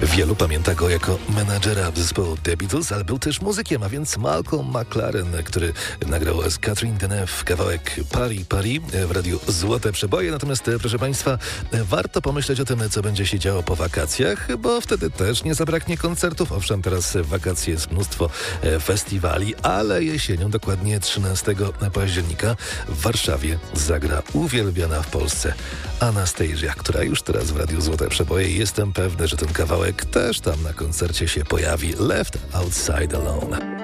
Wielu pamięta go jako menadżera zespołu The Beatles, ale był też muzykiem, a więc Malcolm McLaren, który nagrał z Catherine Deneuve kawałek Paris, Paris w radiu Złote Przeboje. Natomiast, proszę Państwa, warto pomyśleć o tym, co będzie się działo po wakacjach, bo wtedy też nie zabraknie koncertów. Owszem, teraz w wakacje jest mnóstwo festiwali, ale jesienią, dokładnie 13 października w Warszawie zagra uwielbiana w Polsce Anastasia, która już teraz w radiu Złote Przeboje. Jestem pewny, że ten kawałek też tam na koncercie się pojawi. Left Outside Alone.